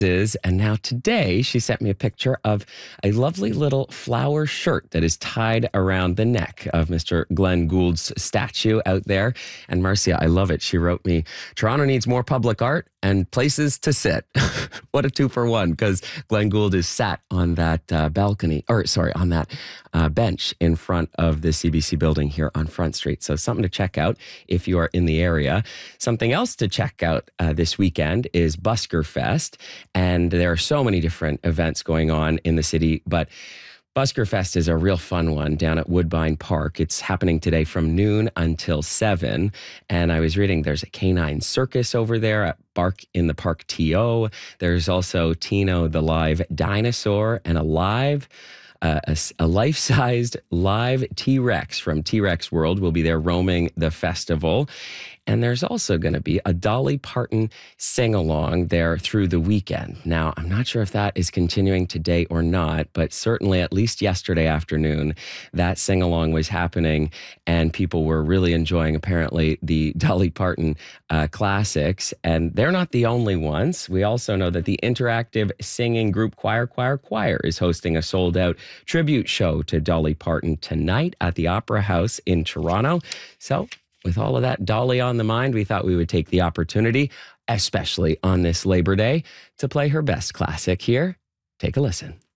And now today she sent me a picture of a lovely little flower shirt that is tied around the neck of Mr. Glenn Gould's statue out there. And Marcia, I love it. She wrote me, Toronto needs more public art and places to sit. What a 2-for-1, because Glenn Gould is sat on that on that bench in front of the CBC building here on Front Street. So something to check out if you are in the area. Something else to check out this weekend is Busker Fest. And there are so many different events going on in the city, but Busker Fest is a real fun one down at Woodbine Park. It's happening today from noon until 7. And I was reading there's a canine circus over there at Bark in the Park TO. There's also Tino the live dinosaur and a life-sized live T-Rex from T-Rex World will be there roaming the festival. And there's also going to be a Dolly Parton sing-along there through the weekend. Now, I'm not sure if that is continuing today or not, but certainly at least yesterday afternoon, that sing-along was happening and people were really enjoying, apparently, the Dolly Parton classics. And they're not the only ones. We also know that the interactive singing group Choir is hosting a sold-out tribute show to Dolly Parton tonight at the Opera House in Toronto. So, with all of that Dolly on the mind, we thought we would take the opportunity, especially on this Labor Day, to play her best classic here. Take a listen.